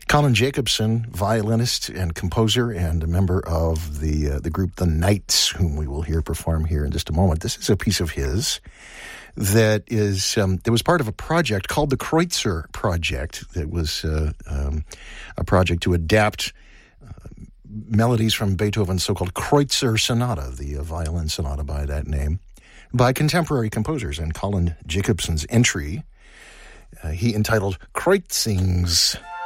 Colin Jacobson, violinist and composer and a member of the group The Knights, whom we will hear perform here in just a moment. This is a piece of his that was part of a project called the Kreutzer Project. That was a project to adapt melodies from Beethoven's so-called Kreutzer Sonata, the violin sonata by that name, by contemporary composers. And Colin Jacobson's entry, he entitled Kreutzings.